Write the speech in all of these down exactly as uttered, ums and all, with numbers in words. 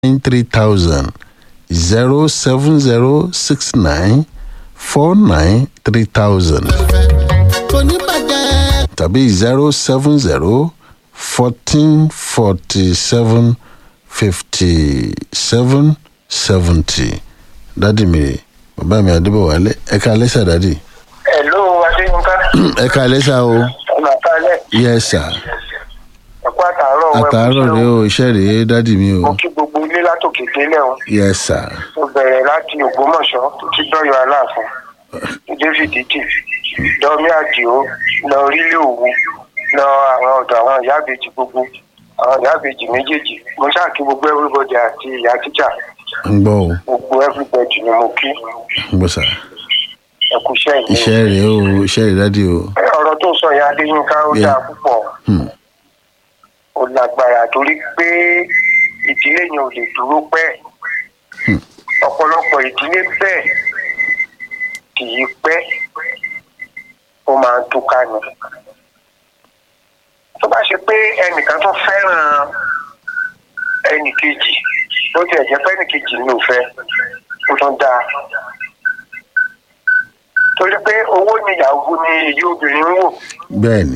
three thousand zero seven zero six nine four nine three thousand tàbí zero seven zero fourteen forty seven fifty seven seventy. Dádì mi bàbá mi Adébọ̀wálé ẹ káalẹ́ sà dádì. Hello Adéyínká. Ẹ káalẹ́ sà o. Ọ̀nà àtàlẹ́. Yes sir. Ẹ̀kọ́ àtàárọ̀ wẹ̀. Àtàárọ̀ rẹ o iṣẹ́ rèé dádì mi o. Mo kí gbogbo ilé látòkè délẹ̀ o. Yes sir. Mo bẹ̀rẹ̀ láti Ògbómọ̀ṣọ́ títí dọ́yọ̀ Aláàfin. David Iti. Dọ́mí Àdìó lọ orílẹ̀ Òwu lọ àwọn ọ̀dọ̀ àwọn ìyá àbèjì gbogbo àwọn ìyá àbèjì méjèèjì. Mo ṣáà kí gbogbo everybody àti ìyá tíjà. Ń gbọ́ o. Gbogbo everybody ni mo kí. Ń gbọ́ sà. Ẹ kú iṣẹ́ yìí. Iṣẹ́ rèé o iṣẹ́ rèé dádì o. Ọ̀rọ̀ tó sọ ìyá Adéyínká ó dáa púpọ̀. Ó lágbára torí pé ìdílé yẹn ò lè dúró pẹ́. Ọ̀pọ̀lọpọ̀ ìdílé bẹ́ẹ̀ kì í pẹ́ ó máa ń túká ni. Tó bá ṣe pé ẹnìkan tó fẹ́ràn ẹnì kejì ó tiẹ̀ jẹ́ pé ẹnì kejì ló fẹ́ ó tún dáa. Torí pé owó níyàwó ni èyí obìnrin ń wò. Bẹ́ẹ̀ni.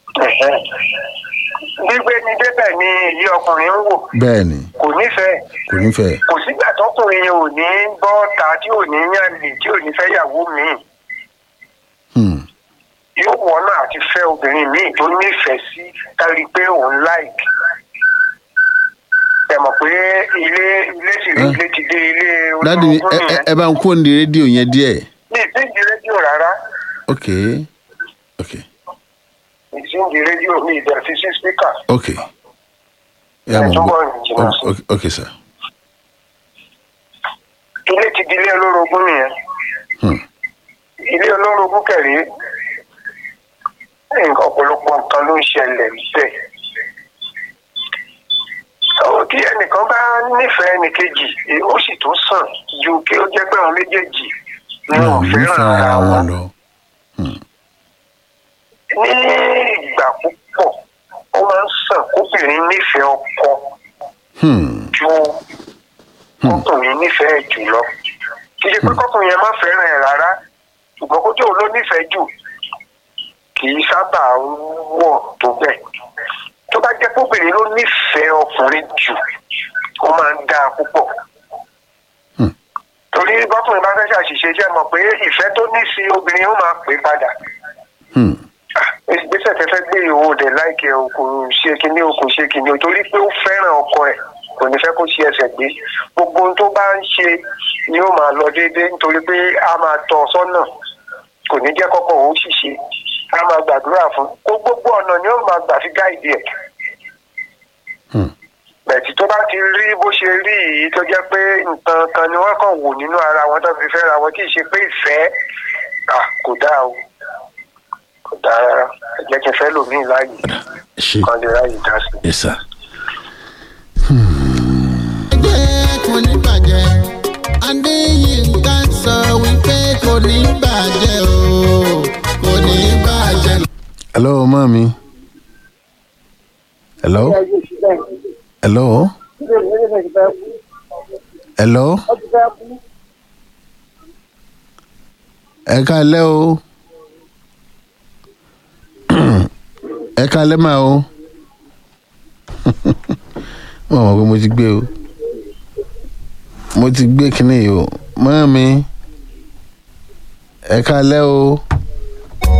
Gbígbé ni débẹ̀ ni èyí ọkùnrin ń wò. Bẹ́ẹ̀ni. Kò nífẹ̀ẹ́. Kò nífẹ̀ẹ́. Kò sígbà tọkùnrin yẹn ò ní gbọ́ ta tí ò ní yànlè tí ò ní fẹ́ yàwó míì. Yóò wọ́nà àti fẹ́ obìnrin míì tó nífẹ̀ẹ́ sí kárí pé òun láìkì. Ẹ mọ̀ pé ilé ilé sì rí ilé ti dé ilé Dádì mi olórogún yẹn. ẹ bá ń kó ní rédíò yẹn díẹ̀. Mi ì sí ìdí rédíò rárá. Ok ok Mi ì sí ìdí rédíò mi ì bẹ̀rẹ̀ fi sí spíkà. ok. Yà mọ̀ gbọ́ ok ok sir. Ilé ti di ilé olórogún nìyẹn. Ilé olórogún kẹ̀rí nǹkan ọ̀pọ̀lọpọ̀ nǹkan ló ń ṣẹlẹ̀ bẹ́ẹ̀. Tí ẹnìkan bá nífẹ̀ẹ́ ẹnìkejì ó sì tún sàn ju kí ó jẹ́ pé àwọn méjèèjì ni wọ́n fẹ́ràn ara wọn lọ. Ní ìgbà púpọ̀ ó máa ń sàn kóbìnrin nífẹ̀ẹ́ ọkọ ju kọkùnrin nífẹ̀ẹ́ jù lọ. Kì í ṣe pé kọkùnrin yẹn má fẹ́ràn ẹ̀ rárá ṣùgbọ́n kó jẹ́ òun ló nífẹ̀ẹ́ jù kì í sábà wọ̀ tó bẹ́ẹ̀. Tó bá jẹ́ kóbìnrin ló nífẹ̀ẹ́ ọkùnrin jù ó máa ń dáa púpọ̀. Torí bọ́kùnrin bá fẹ́ ṣàṣìṣe jẹ́ mọ̀ pé ìfẹ́ tó ní sí obìnrin ó máa pè padà. Ìgbésẹ̀ tẹ́fẹ́ gbé ìwò dẹ̀ láìkẹ́ o kò ṣe kinní o kò ṣe kinní o torí pé ó fẹ́ràn ọkọ ẹ̀ kò ní fẹ́ kó ṣe ẹsẹ̀ gbé. Gbogbo ohun tó bá ń ṣe ni ó máa lọ déédéé nítorí pé a máa tọ́ ọ sọ́nà kò ní jẹ́ kọ́kọ́ òun ṣìṣe a máa gbàdúrà fún kó gbogbo ọ̀nà ni ó máa gbà fi gáìdì ẹ̀. Bẹ̀tì tó bá ti rí bó ṣe rí yìí tó jẹ́ pé nǹkan kan ni wọ́n kàn wò nínú ara wọn tó fi fẹ́ ra wọn kì í ṣe pé ìfẹ́ kò dáa o kò dáa rárá ẹ jẹ́ kí n fẹ́ lòmíì láàyè kan lè ráyè dá sí. Yes sir. ẹgbẹ́ kò ní bàjẹ́ Adéyínká sọ wípé kò ní bàjẹ́ o kò ní bàjẹ́. Hello mami. Hello. Hello. Hello. Ẹ káalẹ́ o. Ẹ káalẹ́ mà o. Mo mọ̀ pé mo ti gbé o. Mo ti gbé kinní yìí o. Mami. Ẹ káalẹ́ o.